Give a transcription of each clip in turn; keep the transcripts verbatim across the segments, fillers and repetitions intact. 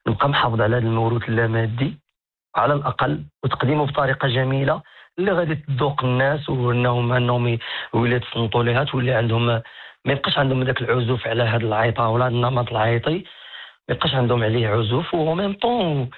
نبقى محافظ على هذا الموروث اللامادي على الاقل، وتقديمه بطريقه جميله اللي غادي تذوق الناس، وانهم انهم ولات يصنتوا ليها، تولي عندهم ما يبقاش عندهم ذاك العزوف على هذا العيطه ولا النمط العيطي، ما يبقاش عندهم عليه عزوف، و ميم طون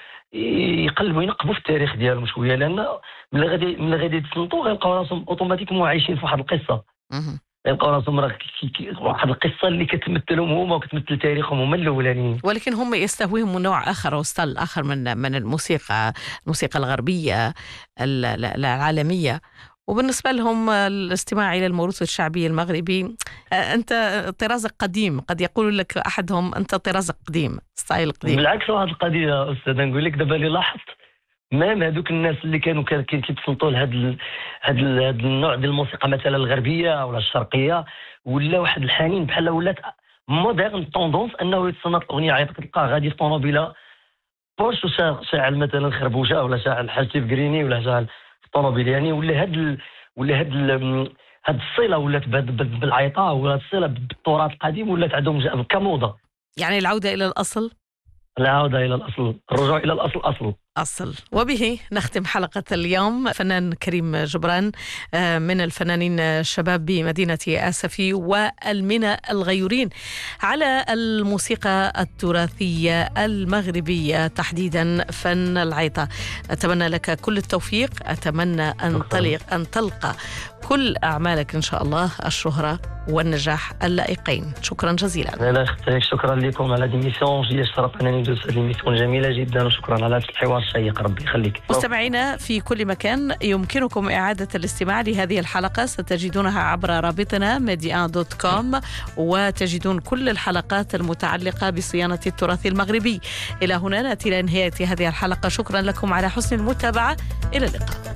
يقلبوا ينقبوا في التاريخ ديالهم شويه، لان ملي غادي ملي غادي يتصنتوا غيلقاو راسهم اوتوماتيكمون عايشين في واحد القصه، مهم. غيلقاو راسهم راه كي- كي- واحد القصه اللي كتمثلهم هما وكتمثل تاريخهم هما الاولانيين. ولكن هم يستهويهم نوع آخر أو ستايل آخر من من الموسيقى الموسيقى الغربية ال- ال- العالمية. وبالنسبة لهم الاستماع إلى الموروث الشعبي المغربي، آه، أنت طرازك قديم. قد يقول لك أحدهم أنت طرازك قديم، ستايل قديم. بالعكس، هذه القضيه استاذ نقول لك دابا اللي لاحظت مام هذوك الناس اللي كانوا كان- كي- كيتصنتوا لهذا ال- هذا ال- هذا النوع ديال الموسيقى مثلا الغربيه ولا الشرقيه، ولا واحد الحنين بحال ولات موديرن طوندونس انه يتصنت الاغنيه عيط كتلقاه غادي في طوموبيله بورش وشا- شاعل مثلا خربوشه ولا شاعل حاجتي بكريني ولا شاعل في الطوموبيل، يعني ولا هاد ال... ولا هاد ال... هاد الصله ولات بهاد- بهاد- بالعيطه، ولا الصله بالتراث القديم ولات عندهم ج- كموضه. يعني العودة إلى الأصل. العوده الى الاصل، الرجوع الى الاصل اصل. أصل. وبه نختم حلقة اليوم. فنان كريم جبران، آه، من الفنانين الشباب بمدينة آسفي والمنى الغيورين، على الموسيقى التراثية المغربية تحديدا فن العيطة. أتمنى لك كل التوفيق، أتمنى أن تلق أن تلقى كل أعمالك إن شاء الله الشهرة والنجاح اللائقين. شكرا جزيلا. لا اختي، شكرا لكم على هذه الميسيون، جي الشرف انني ندوز هذه الميسيون جميله جدا، وشكرا على هذا الحوار الشيق، ربي يخليك. مستمعينا في كل مكان، يمكنكم إعادة الاستماع لهذه الحلقة، ستجدونها عبر رابطنا ميديان دوت كوم، وتجدون كل الحلقات المتعلقة بصيانة التراث المغربي. إلى هنا نأتي إلى نهاية هذه الحلقة، شكرا لكم على حسن المتابعة، إلى اللقاء.